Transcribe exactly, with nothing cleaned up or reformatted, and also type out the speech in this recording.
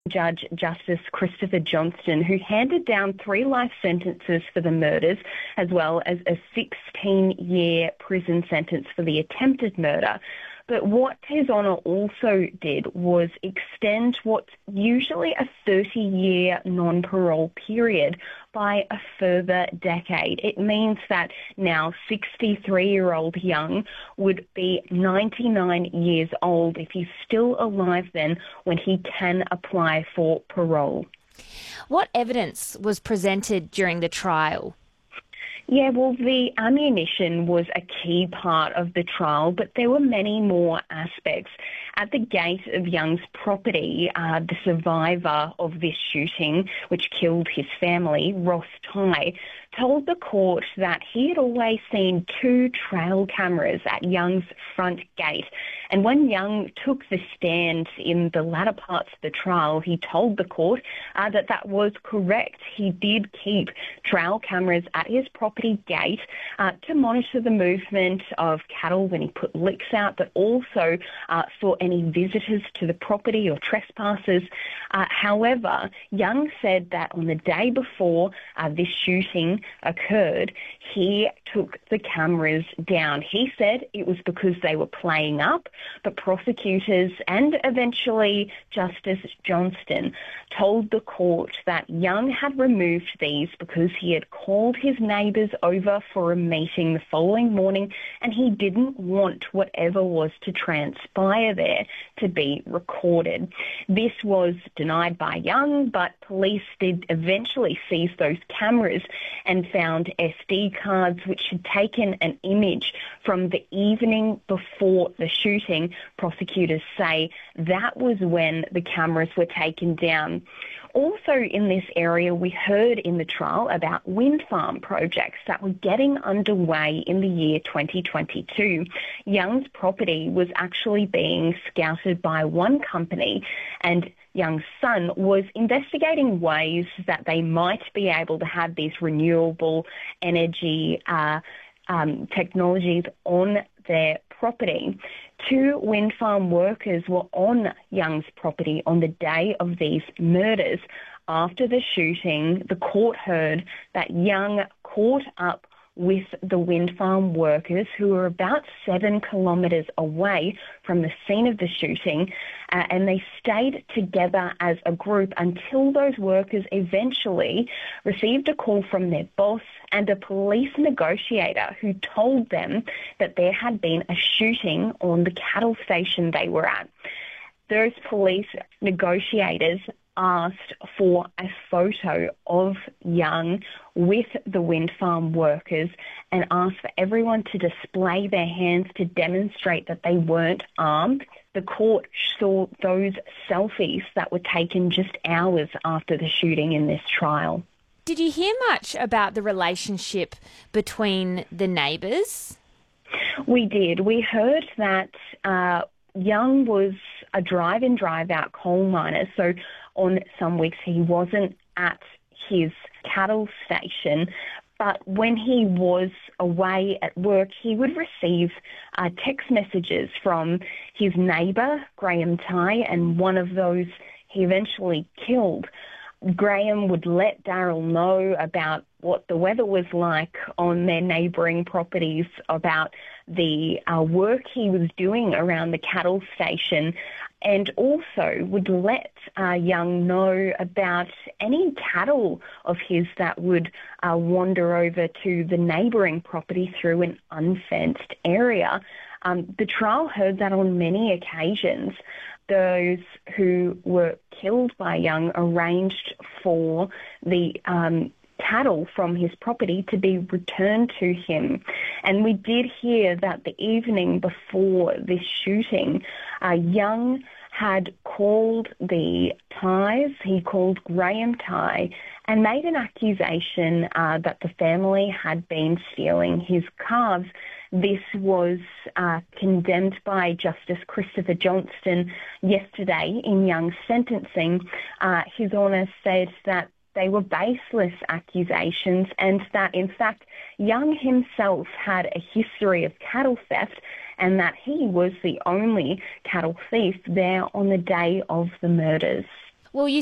Judge Justice Christopher Johnston, who handed down three life sentences for the murders, as well as a sixteen-year prison sentence for the attempted murder. But what His Honour also did was extend what's usually a thirty-year non-parole period by a further decade. It means that now sixty-three-year-old Young would be ninety-nine years old if he's still alive then when he can apply for parole. What evidence was presented during the trial? Yeah, well, the ammunition was a key part of the trial, but there were many more aspects. At the gate of Young's property, uh, the survivor of this shooting, which killed his family, Ross Tighe, told the court that he had always seen two trail cameras at Young's front gate. And when Young took the stand in the latter parts of the trial, he told the court uh, that that was correct. He did keep trail cameras at his property gate uh, to monitor the movement of cattle when he put licks out, but also uh, for any visitors to the property or trespassers. Uh, however, Young said that on the day before uh, this shooting occurred, he took the cameras down. He said it was because they were playing up, but prosecutors and eventually Justice Johnston told the court that Young had removed these because he had called his neighbours over for a meeting the following morning and he didn't want whatever was to transpire there to be recorded. This was denied by Young, but police did eventually seize those cameras and found S D cards which had taken an image from the evening before the shooting. Prosecutors say that was when the cameras were taken down. Also in this area, we heard in the trial about wind farm projects that were getting underway in the year twenty twenty-two. Young's property was actually being scouted by one company, and Young's son was investigating ways that they might be able to have these renewable energy uh, um, technologies on their property. Two wind farm workers were on Young's property on the day of these murders. After the shooting, the court heard that Young caught up with the wind farm workers who were about seven kilometres away from the scene of the shooting, uh, and they stayed together as a group until those workers eventually received a call from their boss and a police negotiator who told them that there had been a shooting on the cattle station they were at. Those police negotiators asked for a photo of Young with the wind farm workers and asked for everyone to display their hands to demonstrate that they weren't armed. The court saw those selfies that were taken just hours after the shooting in this trial. Did you hear much about the relationship between the neighbours? We did. We heard that uh, Young was a drive-in, drive-out coal miner, so on some weeks he wasn't at his cattle station, but when he was away at work, he would receive uh, text messages from his neighbour, Graham Tighe, and one of those he eventually killed. Graham would let Daryl know about what the weather was like on their neighbouring properties, about the uh, work he was doing around the cattle station, and also would let uh, Young know about any cattle of his that would uh, wander over to the neighbouring property through an unfenced area. Um, the trial heard that on many occasions, those who were killed by Young arranged for the um, cattle from his property to be returned to him. And we did hear that the evening before this shooting, uh, Young had called the Tighes, he called Graham Tighe, and made an accusation uh, that the family had been stealing his calves. This was uh, condemned by Justice Christopher Johnston yesterday in Young's sentencing. Uh, His Honour said that they were baseless accusations and that, in fact, Young himself had a history of cattle theft and that he was the only cattle thief there on the day of the murders. Well, you